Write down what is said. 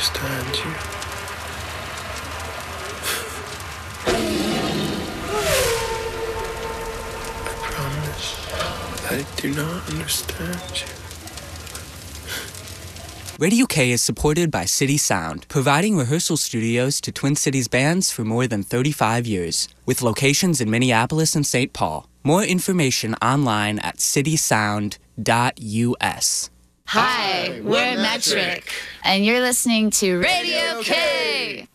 understand you. I promise I do not understand you. Radio K is supported by City Sound, providing rehearsal studios to Twin Cities bands for more than 35 years, with locations in Minneapolis and St. Paul. More information online at citysound.us. Hi, we're Metric, and you're listening to Radio K.